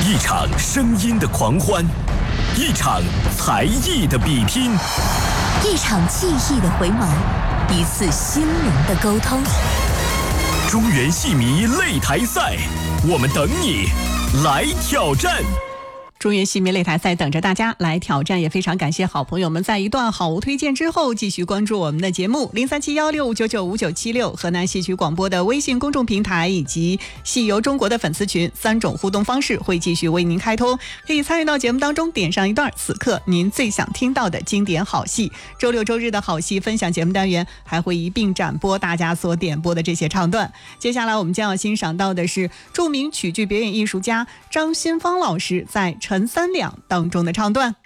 一场声音的狂欢，一场才艺的比拼， 一场记忆的回眸，一次心灵的沟通。 中原戏迷擂台赛，我们等你来挑战。 中原戏迷擂台赛等着大家来挑战，也非常感谢好朋友们在一段好物推荐之后继续关注我们的节目0371659956，河南戏曲广播的微信公众平台以及戏游中国的粉丝群，3种互动方式会继续为您开通，可以参与到节目当中，点上一段此刻您最想听到的经典好戏。周六周日的好戏分享节目单元还会一并展播大家所点播的这些唱段。接下来我们将要欣赏到的是著名曲剧表演艺术家张新芳老师在陈三两当中的唱段。